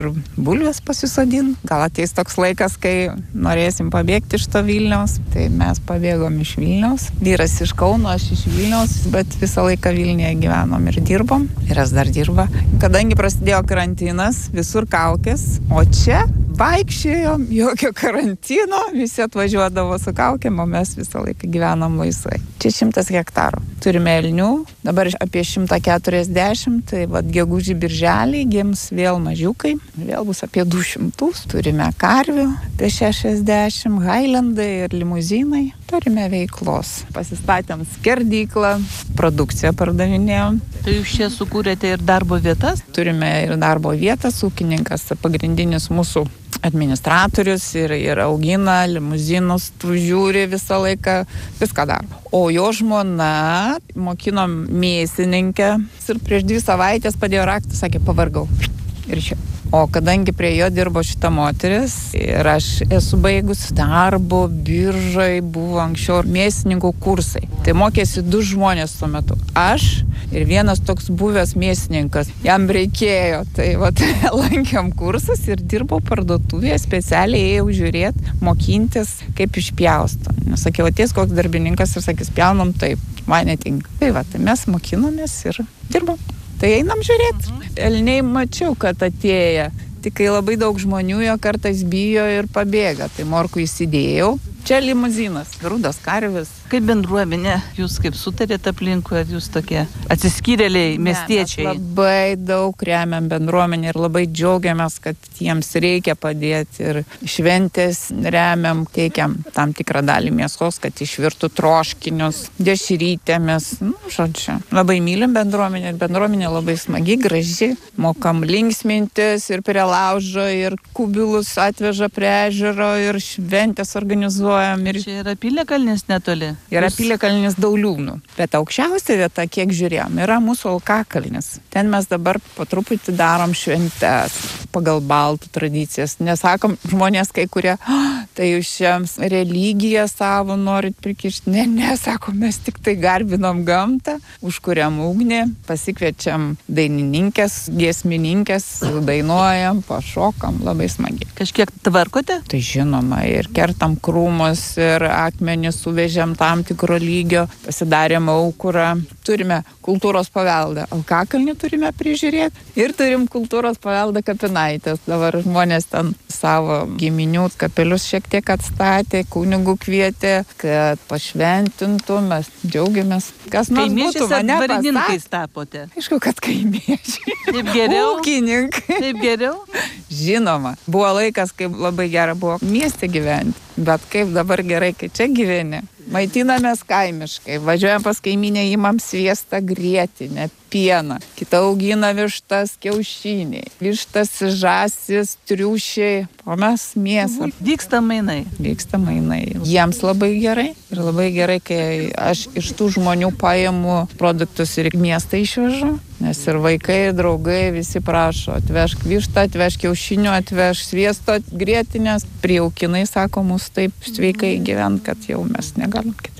ir bulves pasisodin. Gal ateis toks laikas, kai norėsim pabėgti iš to Vilniaus. Tai mes pabėgom iš Vilniaus. Vyras iš Kauno, aš iš Vilniaus, bet visą laiką Vilniuje gyvenom ir dirbom. Ir jis dar dirba. Kadangi prasidėjo karantinas, visur kaukės, o čia vaikščiojom, jokio karantino, visi atvažiuodavo su kaukėm, o mes visą laiką gyvenam laisvai. Čia 100 hektarų. Turime elnių, dabar apie 140, tai gegužį birželį gims vėl mažiukai, vėl bus apie 200. Turime karvių apie 60, Highlandai ir limuzinai. Turime veiklos. Pasistatėm skerdyklą, produkciją pardavinėjom. Tai jūs čia sukūrėte ir darbo vietas? Turime ir darbo vietas, ūkininkas pagrindinis mūsų administratorius ir augina limuzinus, žiūri visą laiką, viską daro. O jo žmona mokinom mėsininkę ir prieš 2 savaitės padėjo raktą, sakė, pavargau. Ir čia. O kadangi prie jo dirbo šita moteris ir aš esu baigus darbo biržai, buvo anksčiau mėsininkų kursai. Tai mokėsi 2 žmonės tuo metu. Aš ir vienas toks buvęs mėsininkas. Jam reikėjo. Tai lankėm kursus ir dirbau parduotuvėje, specialiai ėjau žiūrėti, mokintis, kaip išpjausto. Nesakiau, ateis koks darbininkas ir sakys, pjaunam taip, man netinka. Tai mes mokinomės ir dirbom. Tai einam žiūrėti. Elniai mačiau, kad atėję. Tik kai labai daug žmonių jo kartais bijo ir pabėga. Tai morkų įsidėjau. Čia limuzinas, rudas karvis. Kaip bendruomenė, jūs kaip sutarėte aplinkui, ar jūs tokie atsiskyrėliai, miestiečiai? Mes labai daug remiam bendruomenę ir labai džiaugiamės, kad jiems reikia padėti. Ir šventės remiam, teikiam tam tikrą dalį mėsos, kad išvirtų troškinius, dešrytėmis. Žodžiu, labai mylim bendruomenę. Bendruomenė labai smagi, graži. Mokam linksmintis ir prie laužo, ir kubilus atveža prie ežero, ir šventės organizuoja. Čia yra Piliakalnis netoli. Yra Piliakalnis Dauliūnų. Bet aukščiausia vieta, kiek žiūrėjom, yra mūsų Alkakalnis. Ten mes dabar po truputį darom šventes pagal baltų tradicijas. Nesakom žmonės kai kurie, tai jūs šiems religiją savo norit prikišti. Ne, sakom, mes tik tai garbinam gamtą, užkuriam ugnį, pasikviečiam dainininkės, giesmininkės, dainuojam, pašokam, labai smagiai. Kažkiek tvarkote? Tai žinoma, ir kertam krūmus, ir akmenis suvežėm tam tikro lygio, pasidarėm aukurą. Turime kultūros paveldą. Alkakalnį turime prižiūrėti ir turim kultūros paveldą Kapinaitės. Dabar žmonės ten savo giminių kapelius šiek tiek atstatė, kunigų kvietė, kad pašventintų, mes džiaugiamės. Kas nors būtų mane dvarininkais tapote? Aišku, kad kaimiečiai. Taip geriau? Ūkininkai. Taip geriau? Žinoma, buvo laikas, kai labai gera buvo mieste gyventi, bet kaip dabar gerai, kai čia gyveni. Maitinamės kaimiškai, važiuojam pas kaiminę, imam sviestą grietinę, pieną. Kita augina vištas, kiaušiniai, vištas, žąsis, triušiai, o mes mėsą. Vyksta mainai. Vyksta mainai. Jiems labai gerai ir labai gerai, kai aš iš tų žmonių paimu produktus ir miestą išvežu. Nes ir vaikai, ir draugai visi prašo, atvežk vištą, atvežk kiaušinių, atvežk sviesto, grietinės. Prijaukinai, sako, mus taip sveikai gyvent, kad jau mes negalim kitaip.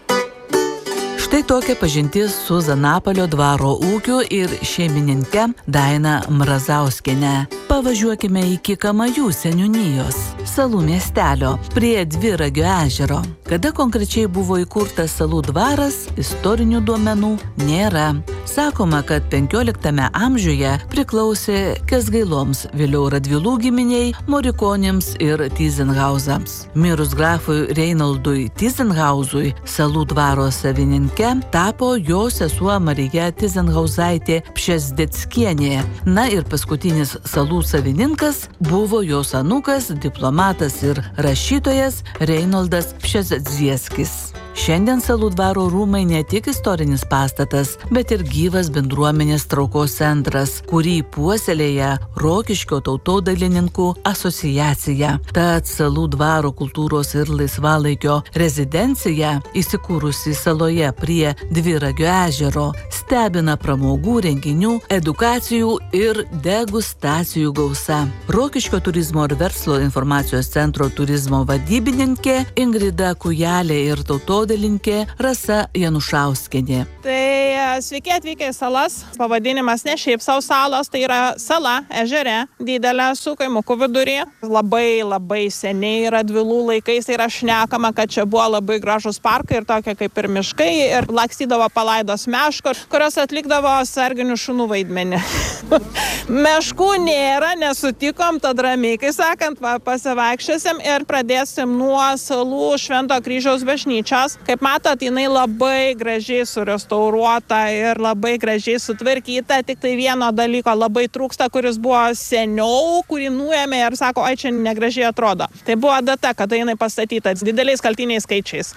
Štai tokia pažintis su Zanapalio dvaro ūkiu ir šeimininke Daina Mrazauskiene. Pavažiuokime iki Kamajų seniūnijos, salų miestelio, prie Dviragio ežero. Kada konkrečiai buvo įkurtas salų dvaras, istorinių duomenų nėra. Sakoma, kad 15 amžiuje priklausė Kęsgailoms, vėliau Radvilų giminiai, Morikonims ir Tyzenhauzams. Mirus grafui Reinaldui Tyzenhauzui, salų dvaro savininke tapo jo sesuo Marija Tyzenhauzaitė Pšezdeckienė. Na ir paskutinis salų savininkas buvo jos anūkas, diplomatas ir rašytojas Reinoldas Pšezdzieskis. Šiandien salų dvaro rūmai ne tik istorinis pastatas, bet ir gyvas bendruomenės traukos centras, kurį puoselėja Rokiškio tautodailininkų asociacija. Tad salų dvaro kultūros ir laisvalaikio rezidencija, įsikūrusi saloje prie Dviragio ežero, stebina pramogų renginių, edukacijų ir degustacijų gausa. Rokiškio turizmo ir verslo informacijos centro turizmo vadybininkė Ingrida Kujelė ir tautodailininkė Rasa Janušauskienė. Tai sveiki atvykę į salas. Pavadinimas ne šiaip sau salos, tai yra sala ežere, didelė su kaimuku viduryje. Labai seniai Radvilų laikais yra šnekama, kad čia buvo labai gražus parkai ir tokie kaip ir miškai ir lakstydavo palaidos meškos, kurios atlikdavo sarginių šunų vaidmenį. Meškų nėra, nesutikom, tad ramiai, kai sakant, pasivaikščiosim ir pradėsim nuo salų Švento Kryžiaus bažnyčios. Kaip matot, jinai labai gražiai surestauruota ir labai gražiai sutvarkyta, tik tai vieno dalyko labai trūksta, kuris buvo seniau, kurį nuėmė ir sako, ai čia negražiai atrodo. Tai buvo data, kada jinai pastatyta dideliais kaltiniais skaičiais.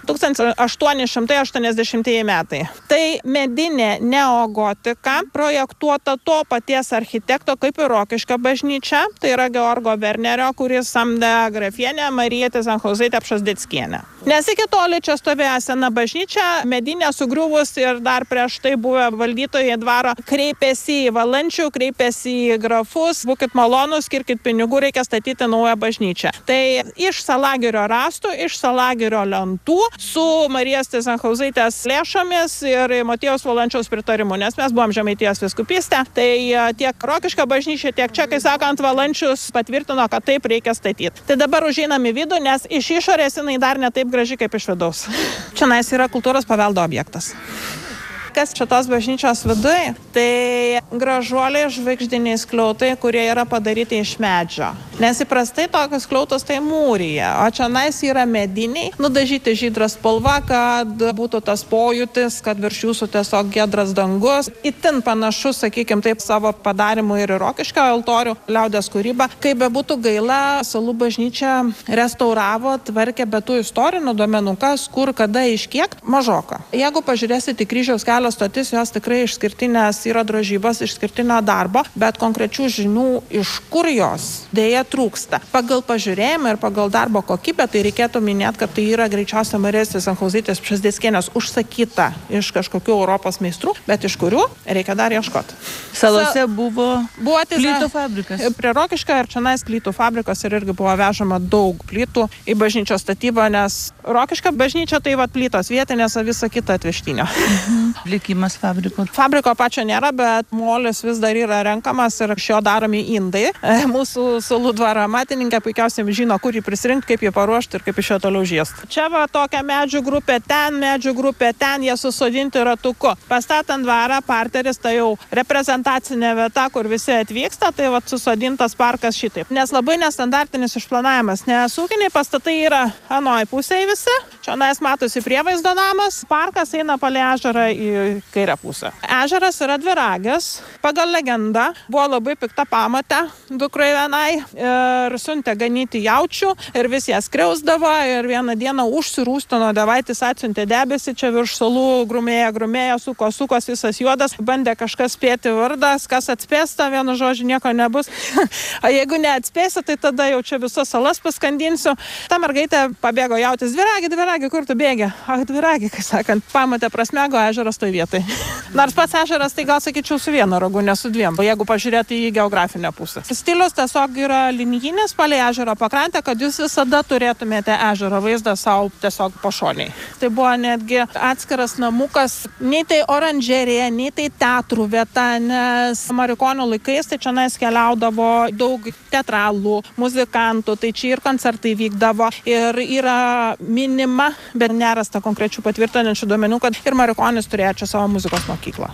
1880 metai. Tai medinė neogotika, projektuota to paties architekto kaip ir Rokiškio bažnyčia, tai yra Georgo Wernerio, kuris samdė grafienę Mariją Tyzenhauzaitę Pšozdeckienę. Nes iki toli čia stovėjo sena bažnyčia, medinė sugriuvus ir dar prieš tai buvę valdytojai dvaro kreipėsi į Valančių, kreipėsi į grafus, būkit malonus, skirkit pinigų, reikia statyti naują bažnyčią. Tai iš Salagirio rastų, iš Salagirio lentų su Marijos Tyzenhauzaitės lėšomis ir Motiejaus Valančiaus pritarimu, nes mes buvom Žemaitijos vyskupystė, tai tiek Rokiškio bažnyčia, tiek čia, kai sakant, Valančius patvirtino, kad taip reikia statyti. Tai dabar užeinam į vidų, nes iš išorės jinai dar ne taip graži kaip iš vidaus. Čionais yra kultūros paveldo objektas. Kas šitos bažnyčios viduje, tai gražuoliai žvaigždiniai skliautai, kurie yra padaryti iš medžio. Nes įprastai tokios skliautos tai mūryje, o čionais yra mediniai, nudažyti žydrą spalvą, kad būtų tas pojūtis, kad virš jūsų tiesiog giedras dangus. Itin panašus, sakykime, taip savo padarimu ir Rokiškio altorių, liaudės kūryba. Kaip bebūtų gaila, salų bažnyčia restauravo, tvarkė, bet tų istorinių duomenų, kas, kur, kada, iš kiek, mažoka. Jeigu pažiūrėsite Kryžiaus kelio stotis, jos tikrai išskirtinės yra drožybos, išskirtinio darbo, bet konkrečių žinių, iš kur jos dėja trūksta. Pagal pažiūrėjimą ir pagal darbo kokybę, tai reikėtų minėti, kad tai yra greičiausia Marijos Tyzenhauzaitės Pšozdeckienės užsakyta iš kažkokių Europos meistrų, bet iš kurių reikia dar ieškoti. Salose buvo plytų fabrikas. Prie Rokiškio ir čionais plytų fabrikas ir irgi buvo vežama daug plytų į bažnyčios statybą, nes Rokiškio bažnyčia tai plytos vietinės, o visa kita atvežtinio. Likimas fabriko. Fabriko pačio nėra, bet molis vis dar yra renkamas ir iš jo daromi indai. Mūsų salų dvaro amatininkai puikiausiai žino, kur jį prisirinkti, kaip jį paruošti ir kaip iš jo toliau žiesti. Čia tokia medžių grupė, ten jie susodinti ratuku. Pastatant dvarą, parteris, tai jau reprezentacinė vieta, kur visi atvyksta, tai susodintas parkas šitaip. Nes labai nestandartinis išplanavimas, nes ūkiniai pastatai yra anoj pusėje visi. Čionais matosi prievaizdo namas, parkas eina palei ežerą į kairę pusę. Ežeras yra dviragis. Pagal legendą buvo labai pikta pamatė dukrai vienai ir siuntė ganyti jaučių ir vis jas skriausdavo ir vieną dieną užsirūstino, Dievaitis atsiuntė debesį, čia virš salų grumėjo, sukos visas juodas, bandė kažkas spėti vardas, kas atspėsta, vienu žodžiu nieko nebus. O jeigu neatspėsi, tai tada jau čia visas salas paskandinsiu. Ta mergaitė pabėgo jautis, dviragi, kur tu bėgi? Dviragi, kai sakant, pamatė prasmego, ežeras toj vietai. Nors pats ežeras, tai gal sakyčiau su vienu ragu, ne su dviem, jeigu pažiūrėti į geografinę pusę. Stilius tiesiog yra linijinis palei ežero pakrantę, kad jūs visada turėtumėte ežero vaizdą savo tiesiog pašoniai. Tai buvo netgi atskiras namukas, nei tai oranžerija, nei tai teatrų vieta, nes Marikonio laikais tai čia keliaudavo daug teatralų, muzikantų, tai čia ir koncertai vykdavo ir yra minima, bet nerasta konkrečių patvirtinančių duomenų, kad ir Marikonis turėjo čia savo muzikos mokyklą.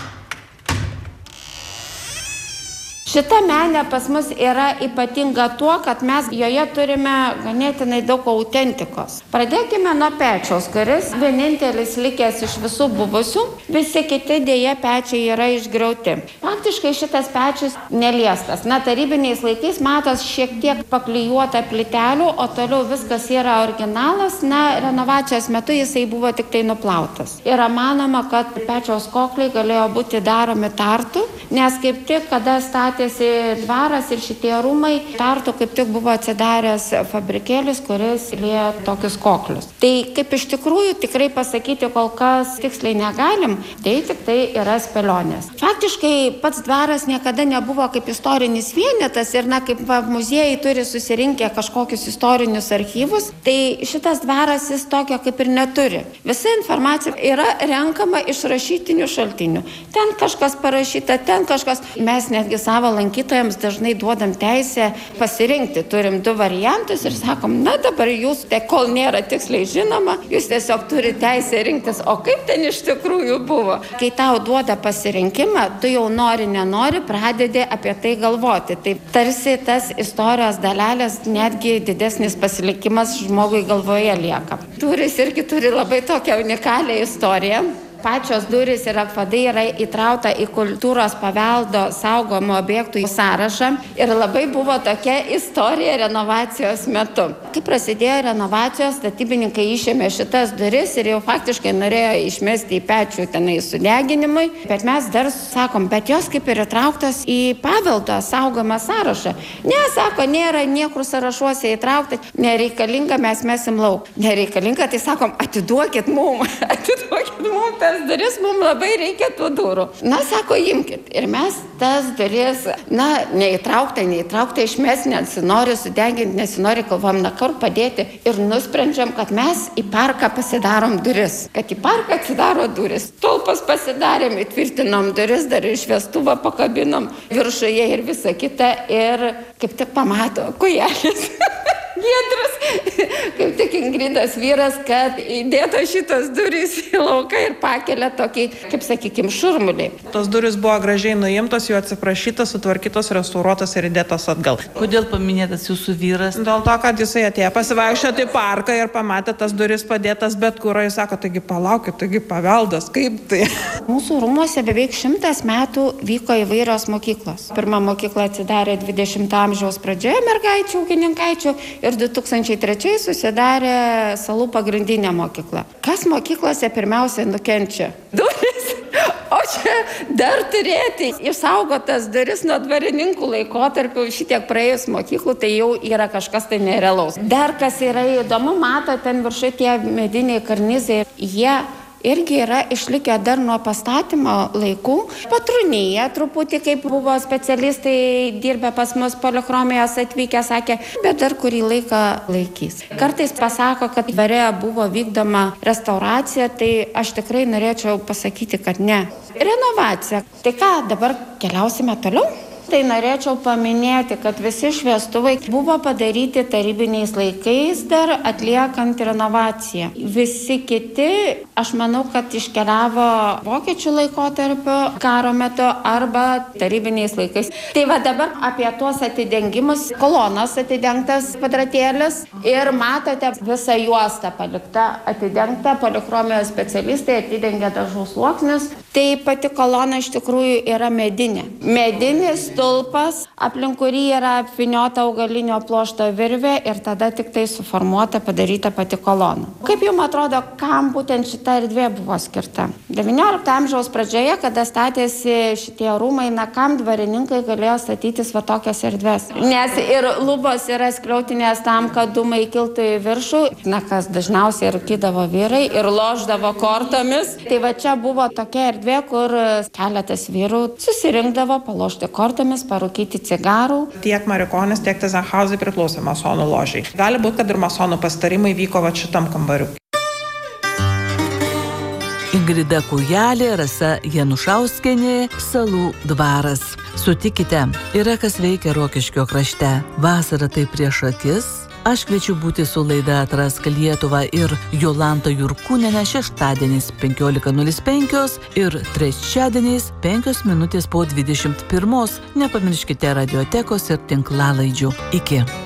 Šita menė pas mus yra ypatinga tuo, kad mes joje turime ganėtinai daug autentikos. Pradėkime nuo pečiaus, kuris vienintelis likęs iš visų buvusių, visi kiti dėja pečiai yra išgriauti. Faktiškai šitas pečius neliestas. Tarybiniais laikais matos šiek tiek paklijuota plytelių, o toliau viskas yra originalas. Renovacijos metu jisai buvo tik tai nuplautas. Yra manoma, kad pečiaus kokliai galėjo būti daromi Tartu, nes kaip tik, kada statė statėsi dvaras ir šitie rūmai, Tartu kaip tik buvo atsidaręs fabrikėlis, kuris liejo tokius koklius. Tai kaip iš tikrųjų tikrai pasakyti kol kas tiksliai negalim, tai tik tai yra spėlionės. Faktiškai pats dvaras niekada nebuvo kaip istorinis vienetas ir kaip muziejai turi susirinkę kažkokius istorinius archyvus, tai šitas dvaras jis tokio kaip ir neturi. Visa informacija yra renkama iš rašytinių šaltinių. Ten kažkas parašyta, ten kažkas. Mes netgi savo lankytojams dažnai duodam teisę pasirinkti. Turim 2 variantus ir sakom, dabar jūs, kol nėra tiksliai žinoma, jūs tiesiog turi teisę rinktis, o kaip ten iš tikrųjų buvo. Kai tau duoda pasirinkimą, tu jau nenori, pradedi apie tai galvoti. Taip tarsi tas istorijos dalelės netgi didesnis pasilikimas žmogui galvoje lieka. Durys irgi turi labai tokią unikalią istoriją. Pačios durys ir apvadai yra įtrauta į kultūros paveldo saugomų objektų sąrašą ir labai buvo tokia istorija renovacijos metu. Kai prasidėjo renovacijos, statybininkai išėmė šitas duris ir jau faktiškai norėjo išmesti į pečių tenai sudeginimui, bet mes dar sakom, bet jos kaip ir įtrauktas į paveldo saugomą sąrašą. Ne, sako, nėra niekur sąrašuose įtraukta, nereikalinga, mes mesim lauk. Nereikalinga, tai sakom, atiduokit mum tas duris, mums labai reikia tų durų. Sako, imkit. Ir mes tas duris, neįtraukta, išmes, nesinori sudeginti, nesinori, kalbam, kur padėti. Ir nusprendžiam, kad mes į parką pasidarom duris. Kad į parką atsidaro duris. Tulpas pasidarėm, įtvirtinom duris, dar ir šviestuvą pakabinom viršuje ir visa kita. Ir kaip tik pamato kujelis. Giedras, kaip tik Ingridos vyras, kad įdėto šitos durys į lauką ir pakelia tokį, kaip sakykim, šurmulį. Tos durys buvo gražiai nuimtos, jų atsiprašytos, sutvarkytos, restauruotos ir įdėtos atgal. Kodėl paminėtas jūsų vyras? Dėl to, kad jisai atėjo pasivaikščioti į parką ir pamatė tas duris padėtas bet kur. Jis sako, taigi palaukit, taigi paveldas, kaip tai? Mūsų rūmuose beveik 100 metų vyko įvairios mokyklos. Pirma mokykla atsidarė 20 amžiaus pradžioje mergaičių, ūkininkaičių ir 2003 susidarė Salų pagrindinė mokykla. Kas mokyklose pirmiausia nukenčia? Duris. O čia dar turėti išsaugotas duris nuo dvarininkų laikotarpių šitiek praėjus mokyklų, tai jau yra kažkas tai nerealaus. Dar kas yra įdomu, mato ten viršui tie mediniai karnizai, jie irgi yra išlikę dar nuo pastatymo laikų. Patrūnyje truputį, kaip buvo specialistai dirbę pas mus polichromijos atvykę, sakė, bet dar kurį laiką laikys. Kartais pasako, kad dvare buvo vykdoma restauracija, tai aš tikrai norėčiau pasakyti, kad ne. Renovacija. Tai ką, dabar keliausime toliau? Tai norėčiau paminėti, kad visi šviestuvai buvo padaryti tarybiniais laikais dar atliekant renovaciją. Visi kiti, aš manau, kad iškeliavo vokiečių laikotarpio karo metu arba tarybiniais laikais. Tai va dabar apie tuos atidengimus, kolonos atidengtas kvadratėlis ir matote visą juostą palikta atidengta, polichromijos specialistai atidengė dažų sluoksnius. Tai pati kolona iš tikrųjų yra medinė. Medinis stulpas, aplink kurį yra apvyniota augalinio pluošto virvė ir tada tik tai suformuota, padaryta pati kolona. Kaip jums atrodo, kam būtent šita erdvė buvo skirta? 19 amžiaus pradžioje, kada statėsi šitie rūmai, kam dvarininkai galėjo statytis va tokias erdvės? Nes ir lubos yra skliautinės tam, kad dūmai kiltų į viršų, kas dažniausiai rūkydavo vyrai ir lošdavo kortomis. Tai va čia buvo tokia erdvė, kur keletas vyrų susirinkdavo palošti kortomis, parūkyti cigarų. Tiek Marikonės, tiek Tyzenhauzai priklausė masonų ložiai. Gali būti, kad ir masonų pasitarimai vyko va šitam kambariu. Ingrida Kūjelė, Rasa Janušauskienė, Salų dvaras. Sutikite, yra kas veikia Rokiškio krašte. Vasara tai prieš akis. Aš kviečiu būti su laida Atrask Lietuvą ir Jolanta Jurkūnienė šeštadieniais 15:05 ir trečiadieniais 5 minutės po 21. Nepamirškite radiotekos ir tinklalaidžių. Iki.